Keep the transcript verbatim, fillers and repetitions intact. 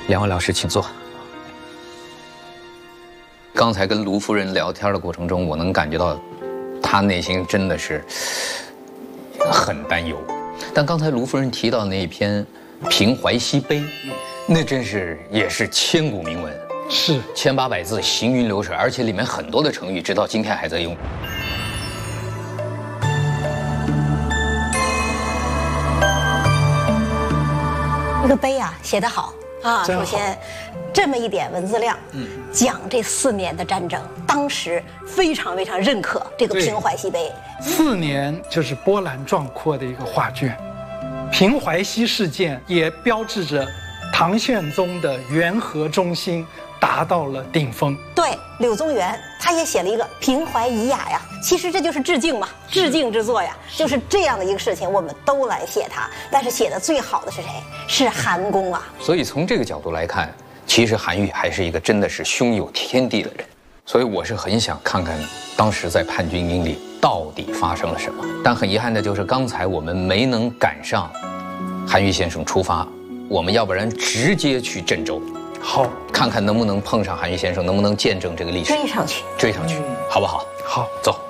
两位老师请坐。刚才跟卢夫人聊天的过程中，我能感觉到，她内心真的是很担忧。但刚才卢夫人提到那一篇《平淮西碑》，那真是也是千古名文， 是千八百字，行云流水，而且里面很多的成语，直到今天还在用。 这个碑啊，写得好啊！首先，这么一点文字量，嗯，讲这四年的战争，当时非常非常认可这个平淮西碑。 四年就是波澜壮阔的一个画卷，平淮西事件也标志着唐玄宗的元和中心达到了顶峰。 对，柳宗元他也写了一个平淮遗雅呀，其实这就是致敬嘛，致敬之作呀，就是这样的一个事情，我们都来写它。但是写的最好的是谁？是韩公啊。 所以从这个角度来看，其实韩愈还是一个真的是胸有天地的人。所以我是很想看看当时在叛军营里到底发生了什么。但很遗憾的就是刚才我们没能赶上韩愈先生出发，我们要不然直接去郑州。 好， 看看能不能碰上韩愈先生，能不能见证这个历史， 追上去， 追上去，好不好？ 好， 走。